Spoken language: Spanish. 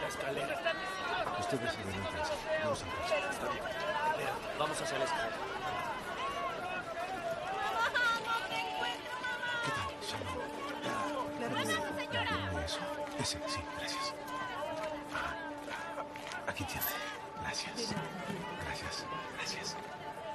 escalera. Ustedes adelántense. Vamos al coche. Está bien. Espera, vamos hacia la escalera. ¿Qué tal, Shalom? ¡Vamos, señora! Dame eso. Ese, sí, gracias. Aquí tiene. Gracias. Gracias. Gracias.